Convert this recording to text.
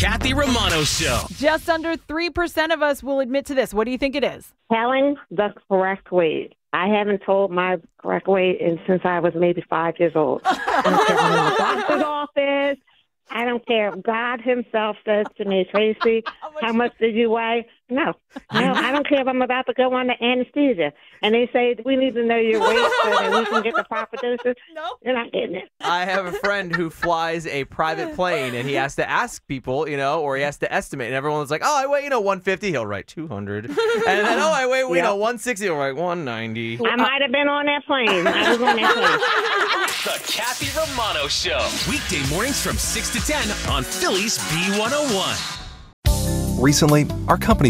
Kathy Romano Show. Just under 3% of us will admit to this. What do you think it is? Telling the correct weight. I haven't told my correct weight since I was maybe 5 years old. I don't care if I'm in the doctor's office. I don't care if God himself says to me, Tracy, how much did you weigh? No, I don't care if I'm about to go under anesthesia. And they say, we need to know your weight so that we can get the proper doses. No. You're not getting it. I have a friend who flies a private plane, and he has to ask people, or he has to estimate. And everyone's like, oh, I weigh, 150. He'll write 200. And then, I weigh, 160. He'll write 190. I might have been on that plane. I was on that plane. The Kathy Romano Show. Weekday mornings from 6 to 10 on Philly's B101. Recently, our company